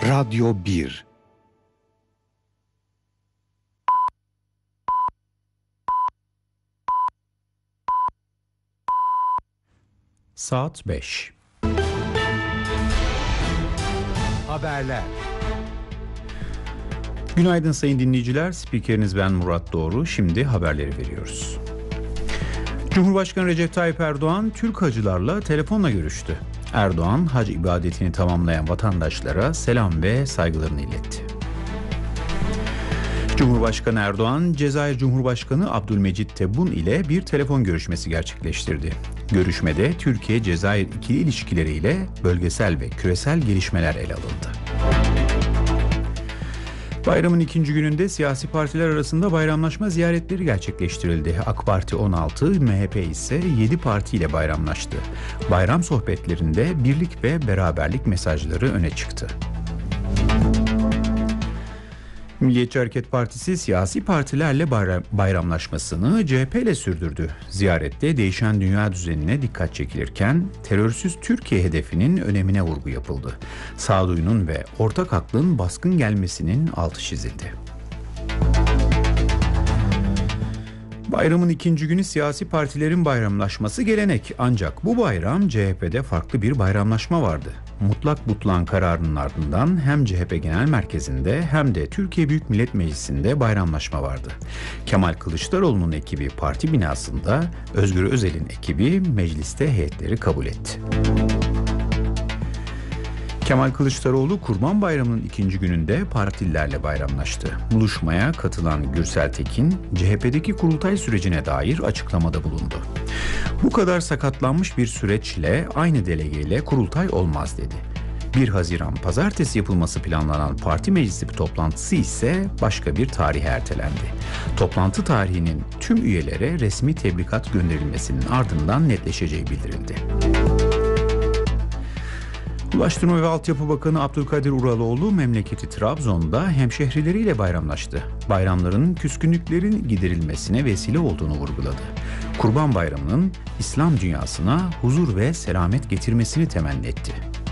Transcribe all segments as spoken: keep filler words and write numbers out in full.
Radyo bir. Saat beş. Haberler. Günaydın sayın dinleyiciler. Spikeriniz ben Murat Doğru. Şimdi haberleri veriyoruz. Cumhurbaşkanı Recep Tayyip Erdoğan Türk hacılarla telefonla görüştü. Erdoğan hac ibadetini tamamlayan vatandaşlara selam ve saygılarını iletti. Cumhurbaşkanı Erdoğan, Cezayir Cumhurbaşkanı Abdülmecit Tebboune ile bir telefon görüşmesi gerçekleştirdi. Görüşmede Türkiye-Cezayir ikili ilişkileriyle bölgesel ve küresel gelişmeler ele alındı. Bayramın ikinci gününde siyasi partiler arasında bayramlaşma ziyaretleri gerçekleştirildi. AK Parti on altı, M H P ise yedi partiyle bayramlaştı. Bayram sohbetlerinde birlik ve beraberlik mesajları öne çıktı. Milliyetçi Hareket Partisi siyasi partilerle bayramlaşmasını C H P ile sürdürdü. Ziyarette değişen dünya düzenine dikkat çekilirken terörsüz Türkiye hedefinin önemine vurgu yapıldı. Sağduyunun ve ortak aklın baskın gelmesinin altı çizildi. Bayramın ikinci günü siyasi partilerin bayramlaşması gelenek. Ancak bu bayram C H P'de farklı bir bayramlaşma vardı. Mutlak butlan kararının ardından hem C H P Genel Merkezi'nde hem de Türkiye Büyük Millet Meclisi'nde bayramlaşma vardı. Kemal Kılıçdaroğlu'nun ekibi parti binasında, Özgür Özel'in ekibi mecliste heyetleri kabul etti. Kemal Kılıçdaroğlu Kurban Bayramı'nın ikinci gününde partililerle bayramlaştı. Buluşmaya katılan Gürsel Tekin, C H P'deki kurultay sürecine dair açıklamada bulundu. Bu kadar sakatlanmış bir süreçle aynı delegeyle kurultay olmaz dedi. bir Haziran Pazartesi yapılması planlanan parti meclisi toplantısı ise başka bir tarihe ertelendi. Toplantı tarihinin tüm üyelere resmi tebligat gönderilmesinin ardından netleşeceği bildirildi. Ulaştırma ve Altyapı Bakanı Abdülkadir Uraloğlu memleketi Trabzon'da hemşehrileriyle bayramlaştı. Bayramların küskünlüklerin giderilmesine vesile olduğunu vurguladı. Kurban Bayramı'nın İslam dünyasına huzur ve selamet getirmesini temenni etti.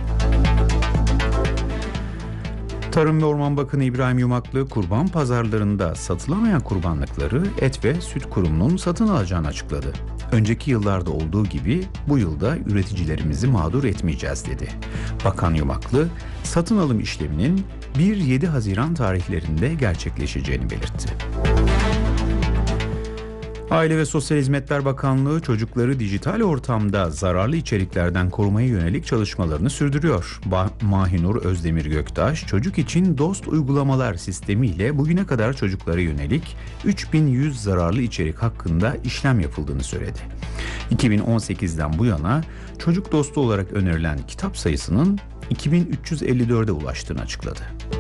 Tarım ve Orman Bakanı İbrahim Yumaklı, kurban pazarlarında satılamayan kurbanlıkları Et ve Süt Kurumu'nun satın alacağını açıkladı. Önceki yıllarda olduğu gibi bu yılda üreticilerimizi mağdur etmeyeceğiz dedi. Bakan Yumaklı, satın alım işleminin bir yedi Haziran tarihlerinde gerçekleşeceğini belirtti. Aile ve Sosyal Hizmetler Bakanlığı çocukları dijital ortamda zararlı içeriklerden korumaya yönelik çalışmalarını sürdürüyor. Ba- Mahinur Özdemir Göktaş, çocuk için dost uygulamalar sistemiyle bugüne kadar çocuklara yönelik üç bin yüz zararlı içerik hakkında işlem yapıldığını söyledi. iki bin on sekizden bu yana çocuk dostu olarak önerilen kitap sayısının iki bin üç yüz elli dörde ulaştığını açıkladı.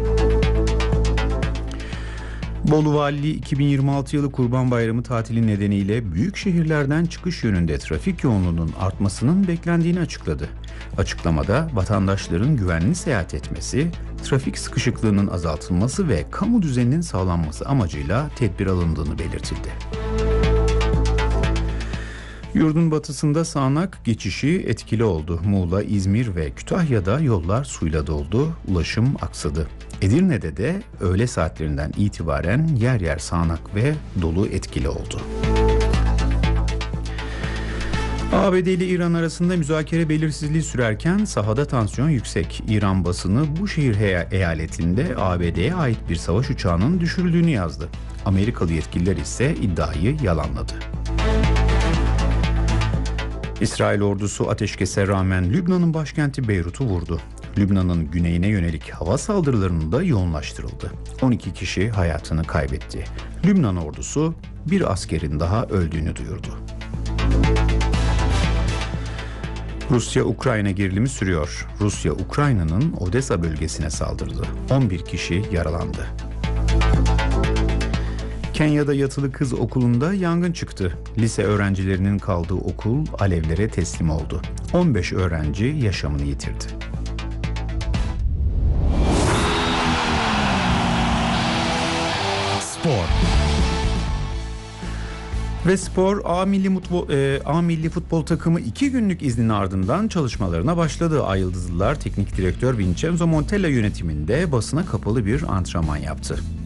Bolu Valiliği iki bin yirmi altı yılı Kurban Bayramı tatili nedeniyle büyük şehirlerden çıkış yönünde trafik yoğunluğunun artmasının beklendiğini açıkladı. Açıklamada vatandaşların güvenli seyahat etmesi, trafik sıkışıklığının azaltılması ve kamu düzeninin sağlanması amacıyla tedbir alındığını belirtildi. Yurdun batısında sağanak geçişi etkili oldu. Muğla, İzmir ve Kütahya'da yollar suyla doldu, ulaşım aksadı. Edirne'de de öğle saatlerinden itibaren yer yer sağanak ve dolu etkili oldu. A B D ile İran arasında müzakere belirsizliği sürerken sahada tansiyon yüksek. İran basını bu şehir eyaletinde A B D'ye ait bir savaş uçağının düşürüldüğünü yazdı. Amerikalı yetkililer ise iddiayı yalanladı. İsrail ordusu ateşkese rağmen Lübnan'ın başkenti Beyrut'u vurdu. Lübnan'ın güneyine yönelik hava saldırılarının da yoğunlaştırıldı. on iki kişi hayatını kaybetti. Lübnan ordusu bir askerin daha öldüğünü duyurdu. Rusya-Ukrayna gerilimi sürüyor. Rusya, Ukrayna'nın Odessa bölgesine saldırdı. on bir kişi yaralandı. Kenya'da yatılı kız okulunda yangın çıktı. Lise öğrencilerinin kaldığı okul alevlere teslim oldu. on beş öğrenci yaşamını yitirdi. Spor. Ve spor A milli futbol e, A milli futbol takımı iki günlük iznin ardından çalışmalarına başladı. Ay Yıldızlılar Teknik Direktör Vincenzo Montella yönetiminde basına kapalı bir antrenman yaptı.